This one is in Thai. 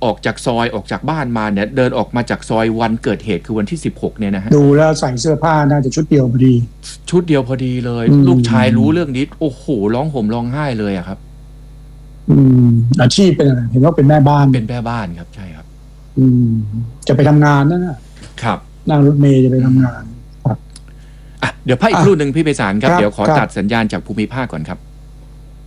ออกจากซอยออกจากบ้านมาเนี่ยเดินออกมาจากซอยวันเกิดเหตุคือวันที่16เนี่ยนะฮะดูแล้วใส่เสื้อผ้าน่าจะชุดเดียวพอดีชุดเดียวพอดีเลยลูกชายรู้เรื่องนี้โอ้โหร้องห่มร้องไห้เลยอะครับอาชีพเป็นอะไรเห็นว่าเป็นแม่บ้านเป็นแม่บ้านครับใช่ครับจะไปทำงานนั่นนะครับนั่งรถเมล์จะไปทำงานครับเดี๋ยวพักอีกครู่หนึ่งพี่ไพศาลครับเดี๋ยวขอตัดสัญญาณจากภูมิภาคก่อนครับ